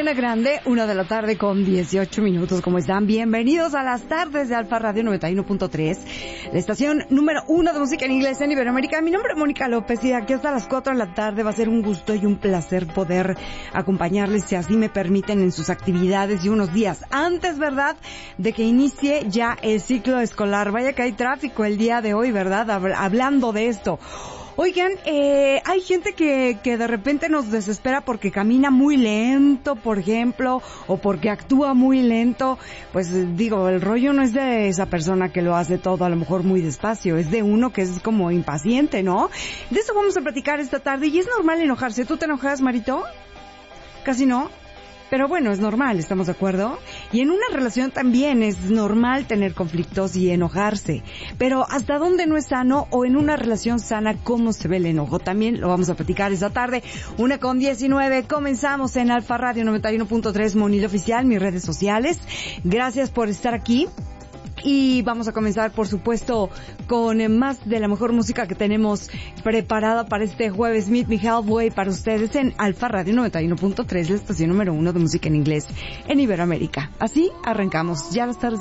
Ariana Grande, 1:18 p.m. ¿Cómo están? Bienvenidos a las tardes de Alfa Radio 91.3, la estación número 1 de música en inglés en Iberoamérica. Mi nombre es Mónica López y de aquí hasta las 4 de la tarde va a ser un gusto y un placer poder acompañarles, si así me permiten, en sus actividades y unos días antes, ¿verdad?, de que inicie ya el ciclo escolar. Vaya que hay tráfico el día de hoy, ¿verdad?, hablando de esto. Oigan, hay gente que de repente nos desespera porque camina muy lento, por ejemplo, o porque actúa muy lento. Pues digo, el rollo no es de esa persona que lo hace todo a lo mejor muy despacio, es de uno que es como impaciente, ¿no? De eso vamos a platicar esta tarde y es normal enojarse. ¿Tú te enojas, Marito? Casi no. Pero bueno, es normal, ¿estamos de acuerdo? Y en una relación también es normal tener conflictos y enojarse. Pero ¿hasta dónde no es sano? O en una relación sana, ¿cómo se ve el enojo? También lo vamos a platicar esta tarde. 1:19, comenzamos en Alfa Radio 91.3, Monil Oficial, mis redes sociales. Gracias por estar aquí. Y vamos a comenzar, por supuesto, con más de la mejor música que tenemos preparada para este jueves. Meet Me Halfway para ustedes en Alfa Radio 91.3, la estación número 1 de música en inglés en Iberoamérica. Así arrancamos. Ya las tardes.